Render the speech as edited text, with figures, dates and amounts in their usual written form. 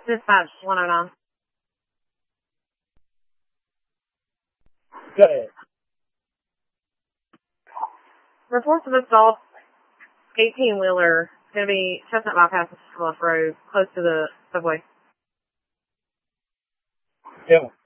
Dispatch 109. Go ahead. Reports of assault 18-wheeler. It's going to be Chestnut Bypass Bluff Road, close to the subway. Yeah.